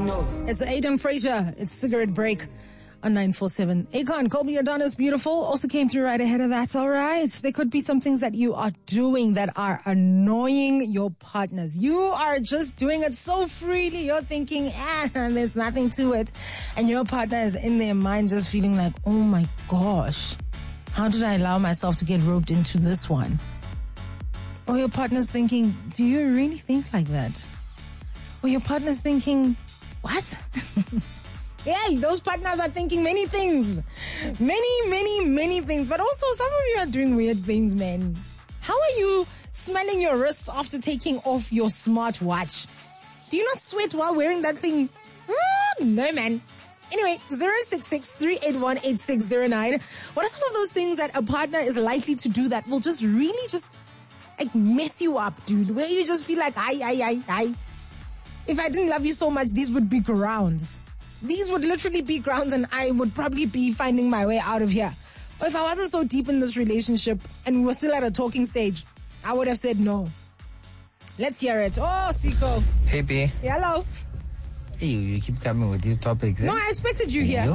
It's Aidan Fraser. It's Cigarette Break on 947. Akon, Colby Adonis, beautiful. Also came through right ahead of that. All right. There could be some things that you are doing that are annoying your partners. You are just doing it so freely. You're thinking, there's nothing to it. And your partner is in their mind just feeling like, oh my gosh, how did I allow myself to get roped into this one? Or your partner's thinking, do you really think like that? Or your partner's thinking, what? Yeah, those partners are thinking many things. Many things. But also, some of you are doing weird things, man. How are you smelling your wrists after taking off your smartwatch? Do you not sweat while wearing that thing? No, man. Anyway, 066-381-8609. What are some of those things that a partner is likely to do that will just really just like mess you up, dude? Where you just feel like, I. If I didn't love you so much, these would be grounds. These would literally be grounds and I would probably be finding my way out of here. Or if I wasn't so deep in this relationship and we were still at a talking stage, I would have said no. Let's hear it. Oh, Siko. Hey, B. Hello. Hey, you keep coming with these topics. No, I expected you here.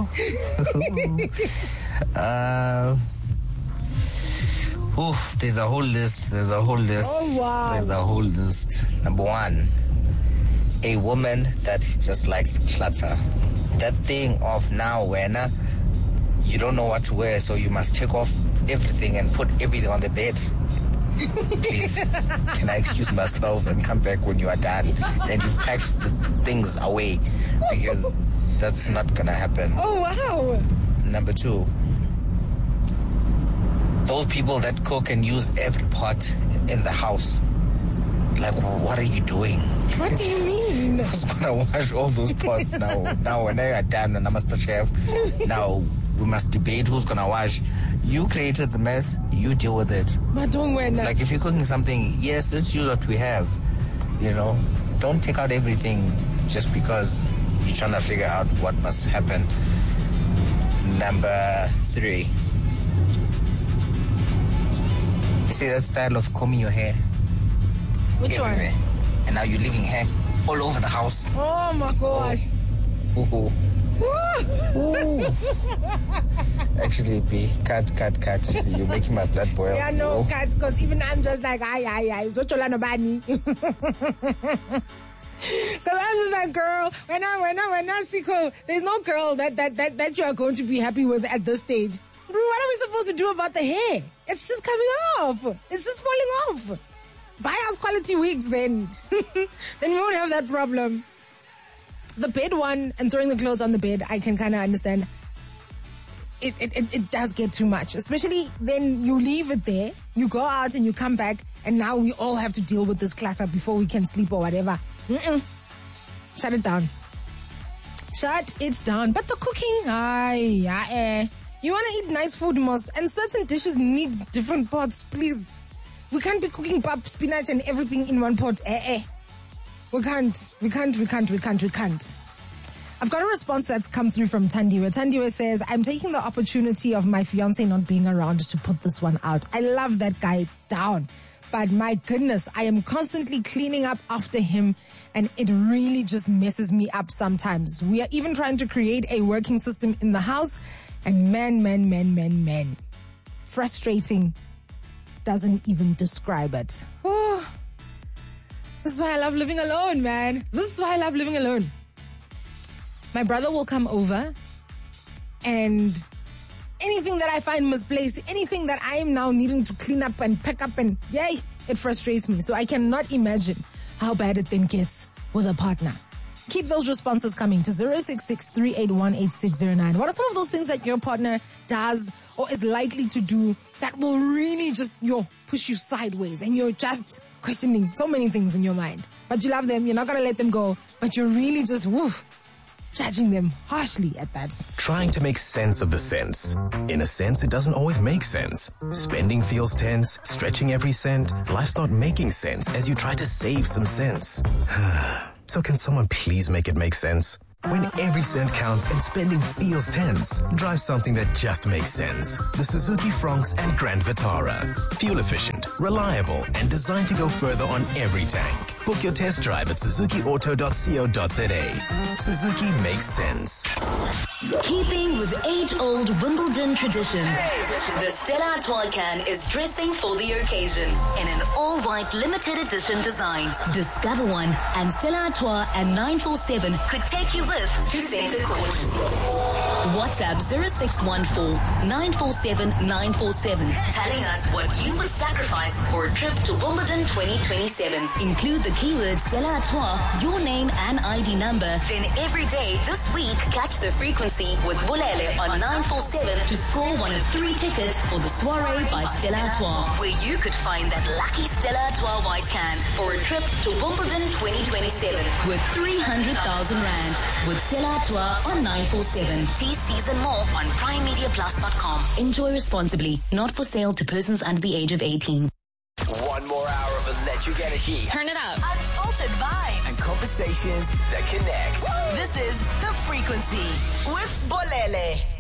There's a whole list. Oh, wow. There's a whole list. Number one, a woman that just likes clutter. That thing of now when you don't know what to wear, so you must take off everything and put everything on the bed. Please, can I excuse myself and come back when you are done and you've packed the things away, because that's not gonna happen. Oh, wow. Number two, those people that cook and use every pot in the house. Like, what are you doing? What do you mean? Who's gonna wash all those pots now? Now, when I are done and I'm Master Chef, now we must debate who's gonna wash. You created the mess, you deal with it. But don't worry. Like, if you're cooking something, yes, let's use what we have. You know, don't take out everything just because you're trying to figure out what must happen. Number three. You see that style of combing your hair? Which everywhere. one? And now you're leaving hair all over the house. Oh my gosh. Ooh. Actually, B, cut. You're making my blood boil. Yeah, no, cut, because even I'm just like, I. Zochola no bani. Because I'm just like, girl, when I Siko, there's no girl that you are going to be happy with at this stage. Bro, what are we supposed to do about the hair? It's just coming off. It's just falling off. Buy us quality wigs then. Then we won't have that problem. The bed one and throwing the clothes on the bed, I can kind of understand. It does get too much. Especially then you leave it there, you go out and you come back, and now we all have to deal with this clutter before we can sleep or whatever. Shut it down. Shut it down. But the cooking, you want to eat nice food, Moss, and certain dishes need different pots, please. We can't be cooking pap, spinach, and everything in one pot. We can't. I've got a response that's come through from Tandiwe. Tandiwe says, I'm taking the opportunity of my fiance not being around to put this one out. I love that guy down. But my goodness, I am constantly cleaning up after him, and it really just messes me up sometimes. We are even trying to create a working system in the house, and man. Frustrating. Doesn't even describe it. Oh, this is why I love living alone, man. This is why I love living alone. My brother will come over, and anything that I find misplaced, anything that I am now needing to clean up and pack up, and yay, it frustrates me. So I cannot imagine how bad it then gets with a partner. Keep those responses coming to 066-381-8609. What are some of those things that your partner does or is likely to do that will really just push you sideways, and you're just questioning so many things in your mind? But you love them, you're not going to let them go, but you're really just judging them harshly at that. Trying to make sense of the sense. In a sense, it doesn't always make sense. Spending feels tense, stretching every cent. Life's not making sense as you try to save some sense. So can someone please make it make sense? When every cent counts and spending feels tense, drive something that just makes sense. The Suzuki Fronx and Grand Vitara. Fuel efficient, reliable, and designed to go further on every tank. Book your test drive at suzukiauto.co.za. Suzuki makes sense. Keeping with age-old Wimbledon tradition, the Stella Artois can is dressing for the occasion in an all-white limited edition design. Discover one, and Stella Artois and 947 could take you with to Centre Court. WhatsApp 0614-947-947, telling us what you would sacrifice for a trip to Wimbledon 2027. Include the keyword Stella Artois, your name and ID number. Then every day this week, catch the frequency with Bolele on 947 to score one of 3 tickets for the soiree by Stella Artois, where you could find that lucky Stella Artois white can for a trip to Wimbledon 2027 with 300,000 Rand with Stella Artois on 947. T-C's and more on primemediaplus.com. Enjoy responsibly. Not for sale to persons under the age of 18. One more hour of electric energy. Turn it up. Unfiltered vibes. And conversations that connect. This is The Frequency with Bolele.